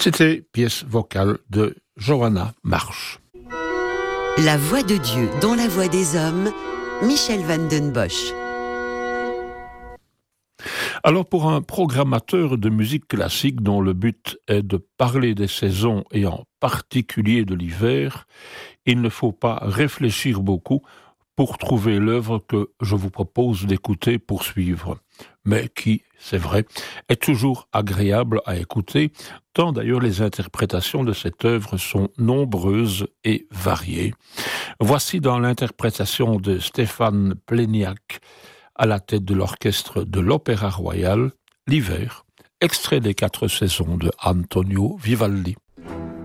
C'était pièce vocale de Johanna Marsh. La voix de Dieu dans la voix des hommes, Michel van den Bosch. Alors pour un programmateur de musique classique dont le but est de parler des saisons et en particulier de l'hiver, il ne faut pas réfléchir beaucoup pour trouver l'œuvre que je vous propose d'écouter pour suivre, mais qui, c'est vrai, est toujours agréable à écouter, tant d'ailleurs les interprétations de cette œuvre sont nombreuses et variées. Voici dans l'interprétation de Stéphane Pleniak, à la tête de l'orchestre de l'Opéra Royal, l'hiver, extrait des 4 saisons de Antonio Vivaldi.